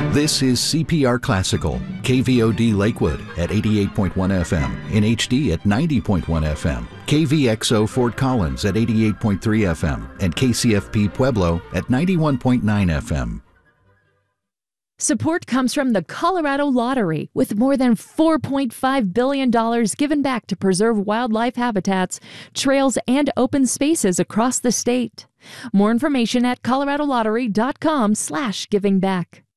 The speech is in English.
This is CPR Classical, KVOD Lakewood at 88.1 FM, in HD at 90.1 FM, KVXO Fort Collins at 88.3 FM, and KCFP Pueblo at 91.9 FM. Support comes from the Colorado Lottery, with more than $4.5 billion given back to preserve wildlife habitats, trails, and open spaces across the state. More information at coloradolottery.com/givingback.